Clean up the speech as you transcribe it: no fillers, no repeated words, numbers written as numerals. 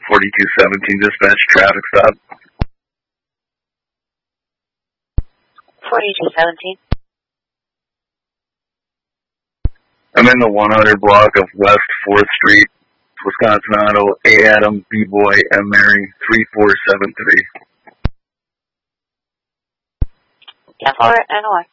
4217 dispatch, traffic stop. 4217. I'm in the 100 block of West 4th Street, Wisconsin Auto, A. Adam, B. Boy, M. Mary, 3473. 10-4, NOI.